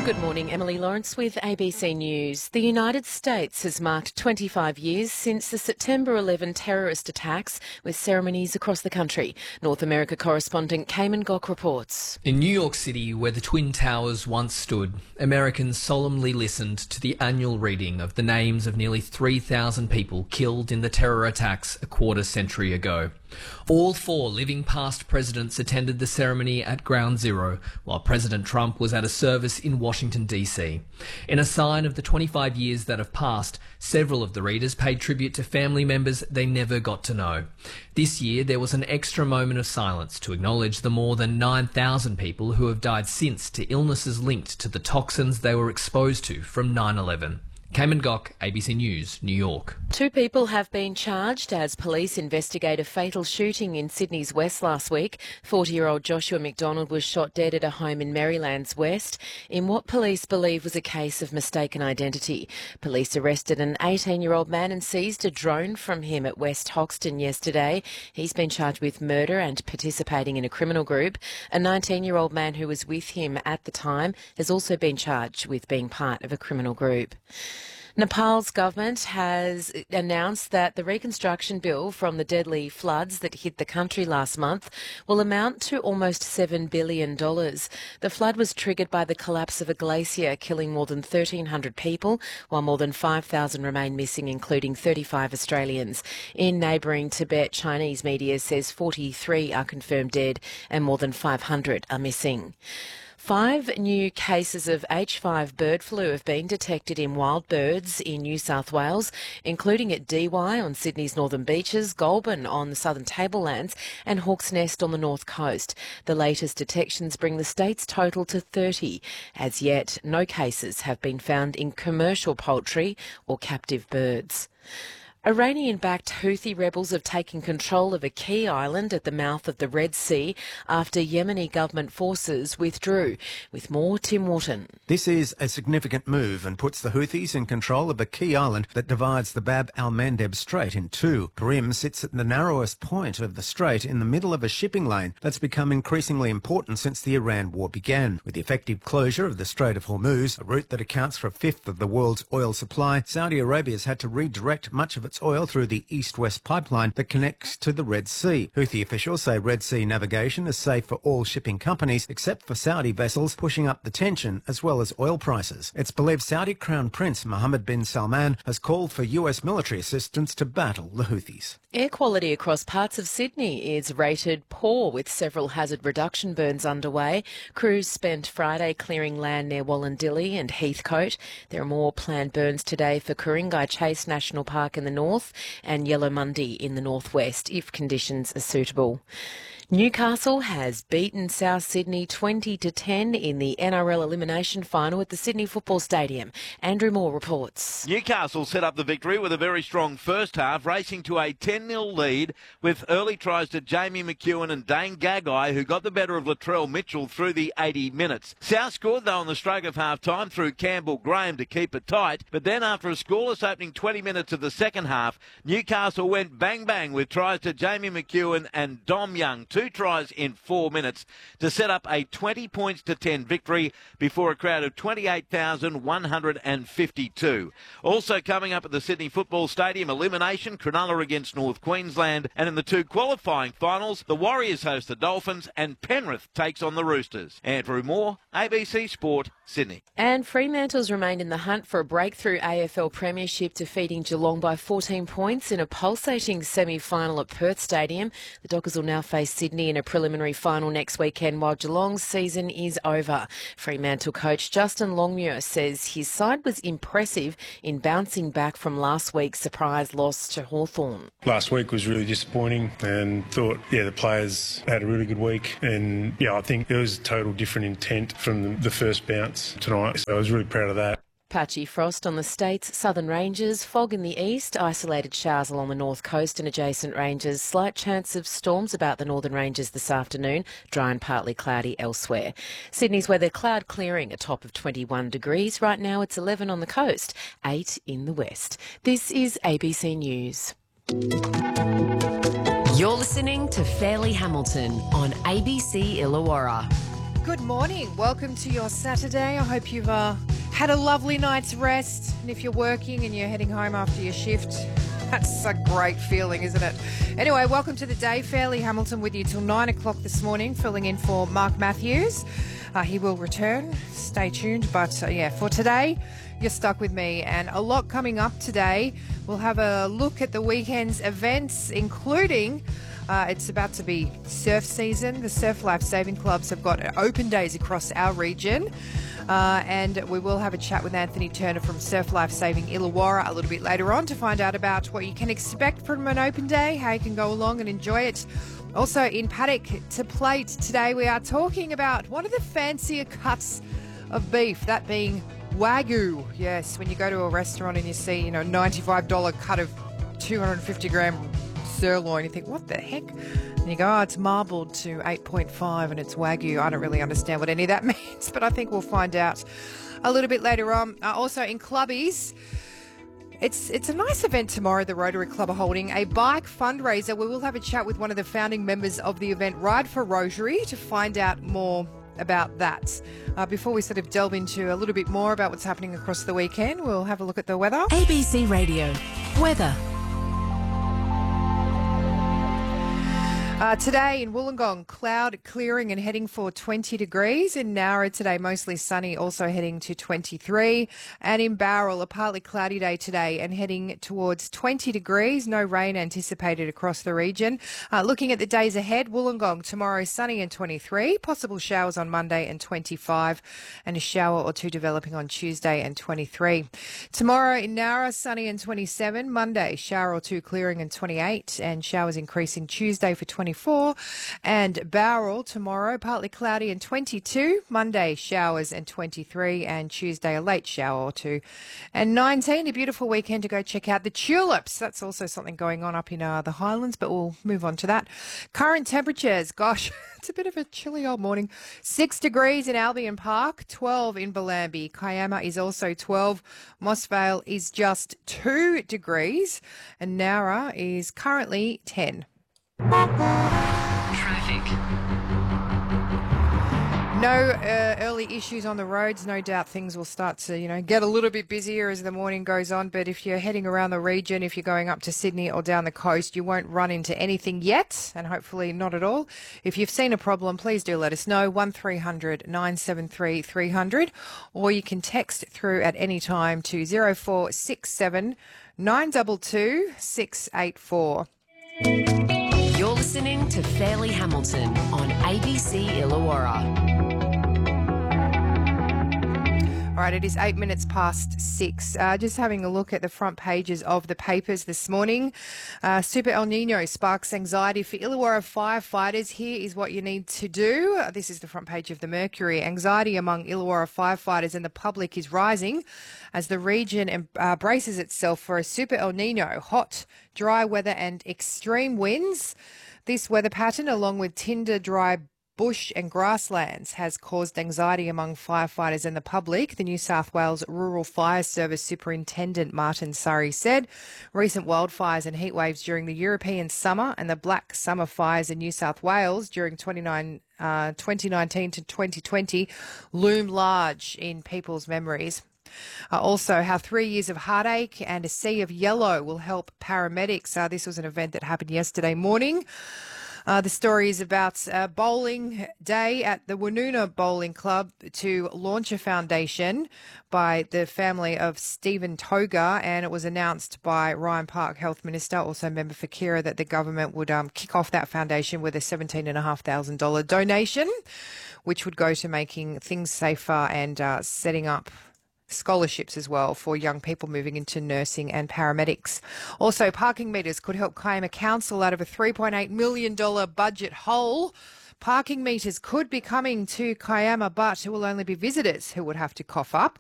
Good morning, Emily Lawrence with ABC News. The United States has marked 25 years since the September 11 terrorist attacks, with ceremonies across the country. North America correspondent Cayman Gok reports. In New York City, where the Twin Towers once stood, Americans solemnly listened to the annual reading of the names of nearly 3,000 people killed in the terror attacks a quarter century ago. All four living past presidents attended the ceremony at Ground Zero, while President Trump was at a service in Washington, D.C. In a sign of the 25 years that have passed, several of the readers paid tribute to family members they never got to know. This year, there was an extra moment of silence to acknowledge the more than 9,000 people who have died since to illnesses linked to the toxins they were exposed to from 9/11. Cayman Gok, ABC News, New York. 2 people have been charged as police investigate a fatal shooting in Sydney's West last week. 40-year-old Joshua McDonald was shot dead at a home in Maryland's West in what police believe was a case of mistaken identity. Police arrested an 18-year-old man and seized a drone from him at West Hoxton yesterday. He's been charged with murder and participating in a criminal group. A 19-year-old man who was with him at the time has also been charged with being part of a criminal group. Nepal's government has announced that the reconstruction bill from the deadly floods that hit the country last month will amount to almost $7 billion. The flood was triggered by the collapse of a glacier, killing more than 1,300 people, while more than 5,000 remain missing, including 35 Australians. In neighbouring Tibet, Chinese media says 43 are confirmed dead and more than 500 are missing. 5 new cases of H5 bird flu have been detected in wild birds in New South Wales, including at Dee Why on Sydney's northern beaches, Goulburn on the southern tablelands and Hawk's Nest on the north coast. The latest detections bring the state's total to 30. As yet, no cases have been found in commercial poultry or captive birds. Iranian-backed Houthi rebels have taken control of a key island at the mouth of the Red Sea after Yemeni government forces withdrew. With more, Tim Wharton. This is a significant move and puts the Houthis in control of a key island that divides the Bab al-Mandeb Strait in two. Tarim sits at the narrowest point of the strait in the middle of a shipping lane that's become increasingly important since the Iran war began. With the effective closure of the Strait of Hormuz, a route that accounts for a fifth of the world's oil supply, Saudi Arabia's had to redirect much of its oil through the east-west pipeline that connects to the Red Sea. Houthi officials say Red Sea navigation is safe for all shipping companies except for Saudi vessels, pushing up the tension as well as oil prices. It's believed Saudi Crown Prince Mohammed bin Salman has called for US military assistance to battle the Houthis. Air quality across parts of Sydney is rated poor, with several hazard reduction burns underway. Crews spent Friday clearing land near Wallandilly and Heathcote. There are more planned burns today for Ku-ring-gai Chase National Park in the north and Yellowmundi in the northwest, if conditions are suitable. Newcastle has beaten South Sydney 20-10 in the NRL elimination final at the Sydney Football Stadium. Andrew Moore reports. Newcastle set up the victory with a very strong first half, racing to a 10-0 lead with early tries to Jamie McEwen and Dane Gagai, who got the better of Latrell Mitchell through the 80 minutes. South scored, though, on the stroke of half-time through Campbell Graham to keep it tight, but then after a scoreless opening 20 minutes of the second half, Newcastle went bang-bang with tries to Jamie McEwen and Dom Young. 2 tries in 4 minutes to set up a 20-10 victory before a crowd of 28,152. Also coming up at the Sydney Football Stadium, elimination, Cronulla against North Queensland, and in the 2 qualifying finals, the Warriors host the Dolphins and Penrith takes on the Roosters. Andrew Moore, ABC Sport, Sydney. And Fremantle's remained in the hunt for a breakthrough AFL premiership, defeating Geelong by 14 points in a pulsating semi-final at Perth Stadium. The Dockers will now face Sydney in a preliminary final next weekend, while Geelong's season is over. Fremantle coach Justin Longmuir says his side was impressive in bouncing back from last week's surprise loss to Hawthorn. Last week was really disappointing and thought, the players had a really good week, and I think there was a total different intent from the first bounce tonight, so I was really proud of that. Patchy frost on the state's southern ranges, fog in the east, isolated showers along the north coast and adjacent ranges, slight chance of storms about the northern ranges this afternoon, dry and partly cloudy elsewhere. Sydney's weather, cloud clearing, a top of 21 degrees. Right now it's 11 on the coast, 8 in the west. This is ABC News. You're listening to Fairleigh Hamilton on ABC Illawarra. Good morning. Welcome to your Saturday. I hope you've had a lovely night's rest. And if you're working and you're heading home after your shift, that's a great feeling, isn't it? Anyway, welcome to the day. Fairleigh Hamilton with you till 9 o'clock this morning, filling in for Mark Matthews. He will return. Stay tuned. But for today, you're stuck with me, and a lot coming up today. We'll have a look at the weekend's events, including it's about to be surf season. The Surf Life Saving Clubs have got open days across our region. And we will have a chat with Anthony Turner from Surf Life Saving Illawarra a little bit later on to find out about what you can expect from an open day, how you can go along and enjoy it. Also in Paddock to Plate today, we are talking about one of the fancier cuts of beef, that being Wagyu. Yes, when you go to a restaurant and you see, $95 cut of 250 gram sirloin, you think, what the heck? And you go, it's marbled to 8.5 and it's Wagyu. I don't really understand what any of that means, but I think we'll find out a little bit later on. Also in clubbies, it's a nice event tomorrow. The Rotary Club are holding a bike fundraiser. We will have a chat with one of the founding members of the event, Ride for Rotary, to find out more about that. Before we sort of delve into a little bit more about what's happening across the weekend, we'll have a look at the weather. ABC Radio weather. Today in Wollongong, cloud clearing and heading for 20 degrees. In Nowra today, mostly sunny, also heading to 23. And in Bowral, a partly cloudy day today and heading towards 20 degrees. No rain anticipated across the region. Looking at the days ahead, Wollongong tomorrow, sunny and 23. Possible showers on Monday and 25. And a shower or two developing on Tuesday and 23. Tomorrow in Nowra, sunny and 27. Monday, shower or two clearing and 28. And showers increasing Tuesday for 24. And Bowral tomorrow, partly cloudy and 22. Monday, showers and 23. And Tuesday, a late shower or two. And 19, a beautiful weekend to go check out the tulips. That's also something going on up in the Highlands, but we'll move on to that. Current temperatures, gosh, it's a bit of a chilly old morning. 6 degrees in Albion Park, 12 in Bellambi. Kiama is also 12. Mossvale is just 2 degrees. And Nowra is currently 10. Traffic. No early issues on the roads. No doubt things will start to, get a little bit busier as the morning goes on. But if you're heading around the region, if you're going up to Sydney or down the coast, you won't run into anything yet, and hopefully not at all. If you've seen a problem, please do let us know, 1300 973 300, or you can text through at any time to 0467 922 684. You're listening to Fairleigh Hamilton on ABC Illawarra. All right, it is 8 minutes past 6. Just having a look at the front pages of the papers this morning. Super El Nino sparks anxiety for Illawarra firefighters. Here is what you need to do. This is the front page of the Mercury. Anxiety among Illawarra firefighters and the public is rising as the region braces itself for a Super El Nino, hot, dry weather and extreme winds. This weather pattern, along with tinder dry bush and grasslands, has caused anxiety among firefighters and the public, the New South Wales Rural Fire Service Superintendent Martin Surrey said. Recent wildfires and heatwaves during the European summer and the Black Summer fires in New South Wales during 2019 to 2020 loom large in people's memories. Also, how 3 years of heartache and a sea of yellow will help paramedics. This was an event that happened yesterday morning. The story is about a bowling day at the Woonona Bowling Club to launch a foundation by the family of Stephen Toga, and it was announced by Ryan Park, Health Minister, also member for Kira, that the government would kick off that foundation with a $17,500 donation, which would go to making things safer and setting up scholarships as well for young people moving into nursing and paramedics. Also, parking meters could help Kiama Council out of a $3.8 million budget hole. Parking meters could be coming to Kiama, but it will only be visitors who would have to cough up.